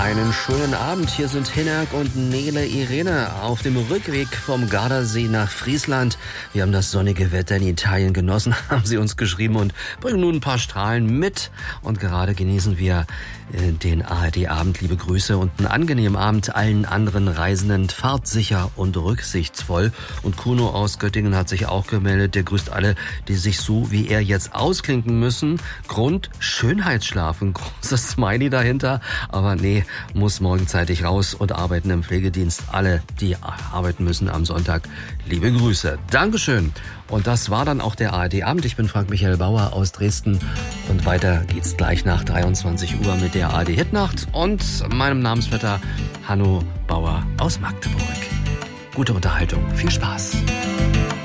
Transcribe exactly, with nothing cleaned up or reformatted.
Einen schönen Abend. Hier sind Hinak und Nele Irene auf dem Rückweg vom Gardasee nach Friesland. Wir haben das sonnige Wetter in Italien genossen, haben sie uns geschrieben und bringen nun ein paar Strahlen mit. Und gerade genießen wir den A R D-Abend. Liebe Grüße und einen angenehmen Abend allen anderen Reisenden. Fahrt sicher und rücksichtsvoll. Und Kuno aus Göttingen hat sich auch gemeldet. Der grüßt alle, die sich so wie er jetzt ausklinken müssen. Grund Schönheitsschlafen. Großes Smiley dahinter. Aber nee, muss morgen zeitig raus und arbeiten im Pflegedienst. Alle, die arbeiten müssen am Sonntag. Liebe Grüße. Dankeschön. Und das war dann auch der A R D-Abend. Ich bin Frank-Michael Bauer aus Dresden. Und weiter geht's gleich nach dreiundzwanzig Uhr mit der A R D-Hitnacht und meinem Namensvetter Hanno Bauer aus Magdeburg. Gute Unterhaltung. Viel Spaß.